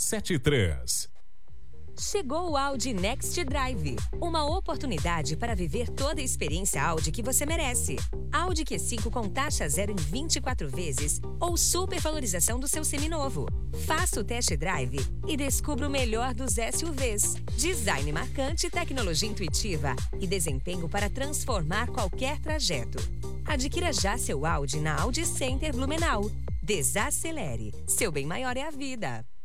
7273. Chegou o Audi Next Drive, uma oportunidade para viver toda a experiência Audi que você merece. Audi Q5 com taxa zero em 24 vezes ou supervalorização do seu seminovo. Faça o test drive e descubra o melhor dos SUVs. Design marcante, tecnologia intuitiva e desempenho para transformar qualquer trajeto. Adquira já seu Audi na Audi Center Blumenau. Desacelere. Seu bem maior é a vida.